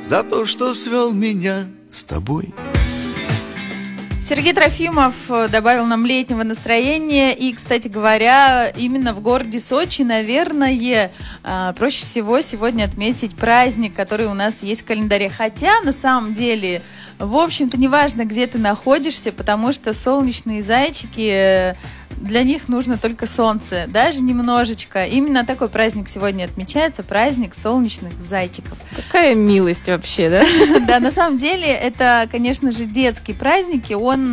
за то, что свел меня с тобой. Сергей Трофимов добавил нам летнего настроения. И, кстати говоря, именно в городе Сочи, наверное, проще всего сегодня отметить праздник, который у нас есть в календаре. Хотя, на самом деле, в общем-то, неважно, где ты находишься, потому что солнечные зайчики... Для них нужно только солнце, даже немножечко. Именно такой праздник сегодня отмечается, праздник солнечных зайчиков. Какая милость вообще, да? Да, на самом деле это, конечно же, детский праздник, и он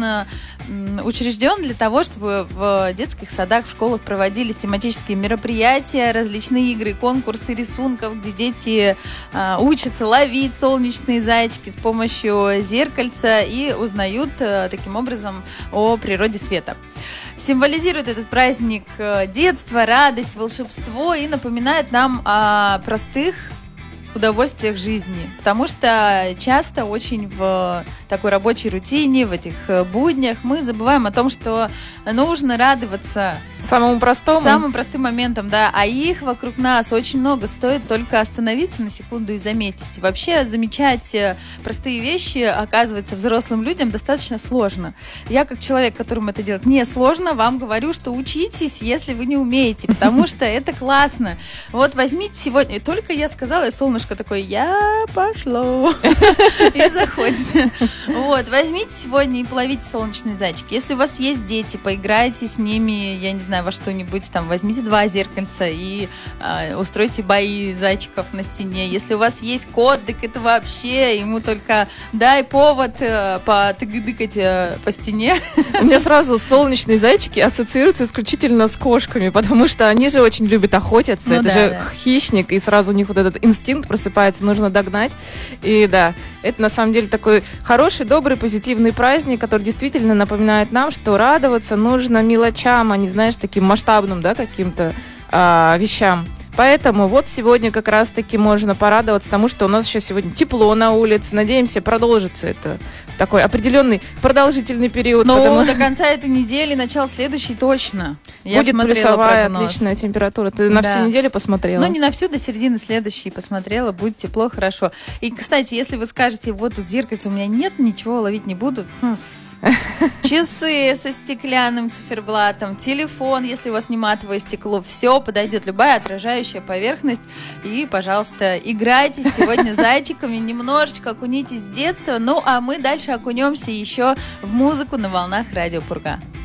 учрежден для того, чтобы в детских садах, в школах проводились тематические мероприятия, различные игры, конкурсы рисунков, где дети учатся ловить солнечные зайчики с помощью зеркальца и узнают таким образом о природе света. Символизирует этот праздник детство, радость, волшебство и напоминает нам о простых удовольствиях жизни, потому что часто очень в такой рабочей рутине, в этих буднях мы забываем о том, что нужно радоваться самым простым моментам, да, а их вокруг нас очень много, стоит только остановиться на секунду и заметить. Вообще замечать простые вещи, оказывается, взрослым людям достаточно сложно. Я, как человек, которому это делать не сложно, вам говорю, что учитесь, если вы не умеете, потому что это классно. Вот возьмите сегодня, только я сказала, и солнышко такое, я пошло, и заходит. Вот, возьмите сегодня и половите солнечные зайчики. Если у вас есть дети, поиграйте с ними, я не знаю, во что-нибудь, там, возьмите 2 зеркальца и устройте бои зайчиков на стене. Если у вас есть кот, так это вообще ему только дай повод потыгдыкать по стене. У меня сразу солнечные зайчики ассоциируются исключительно с кошками, потому что они же очень любят охотиться. Ну, это же хищник, и сразу у них вот этот инстинкт просыпается, нужно догнать. И да, это на самом деле такой хороший, добрый, позитивный праздник, который действительно напоминает нам, что радоваться нужно мелочам, а не, знаешь, таким масштабным, да, каким-то вещам. Поэтому вот сегодня как раз-таки можно порадоваться тому, что у нас еще сегодня тепло на улице. Надеемся, продолжится это такой определенный продолжительный период. Но до конца этой недели, начало следующей точно. Я будет плюсовая отличная температура. Ты на всю неделю посмотрела? Ну, не на всю, до середины следующей посмотрела. Будет тепло, хорошо. И, кстати, если вы скажете, вот тут зеркальце у меня нет, ничего ловить не буду. Часы со стеклянным циферблатом, телефон, если у вас не матовое стекло, все подойдет, любая отражающая поверхность. И, пожалуйста, играйте сегодня зайчиками, немножечко окунитесь в детство. Ну, а мы дальше окунемся еще в музыку на волнах Радио Пурга.